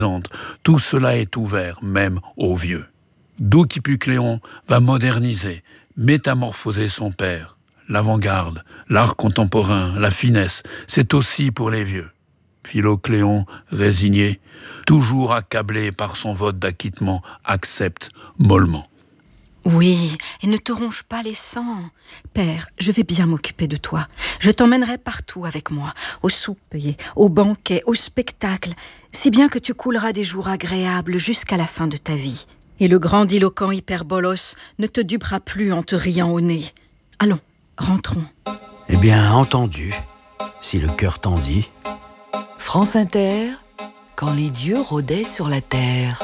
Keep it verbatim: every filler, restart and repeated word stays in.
Tout cela est ouvert, même aux vieux. Douquipucléon va moderniser, métamorphoser son père. L'avant-garde, l'art contemporain, la finesse, c'est aussi pour les vieux. Philocléon, résigné, toujours accablé par son vote d'acquittement, accepte mollement. Oui, et ne te ronge pas les sangs. Père, je vais bien m'occuper de toi. Je t'emmènerai partout avec moi, au souper, au banquet, au spectacle, si bien que tu couleras des jours agréables jusqu'à la fin de ta vie. Et le grandiloquent Hyperbolos ne te dupera plus en te riant au nez. Allons, rentrons. Eh bien, entendu, si le cœur t'en dit. France Inter, quand les dieux rôdaient sur la terre.